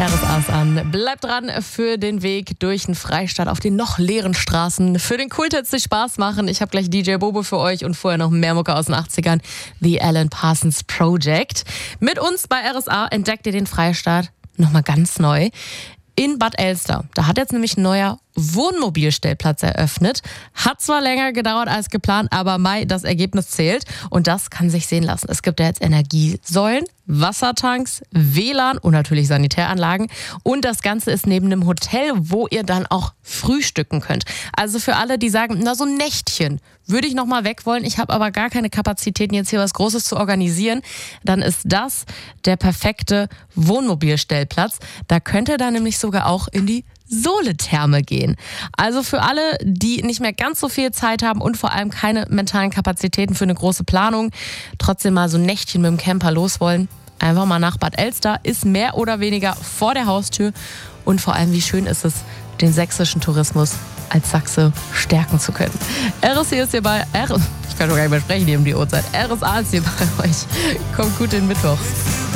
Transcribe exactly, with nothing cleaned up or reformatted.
R S A ist an. Bleibt dran für den Weg durch den Freistaat auf den noch leeren Straßen. Für den Kultets sich Spaß machen. Ich habe gleich D J Bobo für euch und vorher noch mehr Mucke aus den achtzigern. The Alan Parsons Project. Mit uns bei R S A entdeckt ihr den Freistaat nochmal ganz neu. In Bad Elster. Da hat jetzt nämlich ein neuer Wohnmobilstellplatz eröffnet. Hat zwar länger gedauert als geplant, aber Mai, das Ergebnis zählt. Und das kann sich sehen lassen. Es gibt ja jetzt Energiesäulen, Wassertanks, W L A N und natürlich Sanitäranlagen. Und das Ganze ist neben einem Hotel, wo ihr dann auch frühstücken könnt. Also für alle, die sagen, na so ein Nächtchen würde ich noch mal weg wollen, ich habe aber gar keine Kapazitäten, jetzt hier was Großes zu organisieren, dann ist das der perfekte Wohnmobilstellplatz. Da könnt ihr dann nämlich sogar auch in die Soletherme gehen. Also für alle, die nicht mehr ganz so viel Zeit haben und vor allem keine mentalen Kapazitäten für eine große Planung, trotzdem mal so ein Nächtchen mit dem Camper los wollen, einfach mal nach Bad Elster, ist mehr oder weniger vor der Haustür und vor allem, wie schön ist es, den sächsischen Tourismus als Sachse stärken zu können. R S A ist hier bei R ich kann schon gar nicht mehr sprechen hier um die Uhrzeit. R S A ist hier bei euch. Kommt gut in den Mittwoch.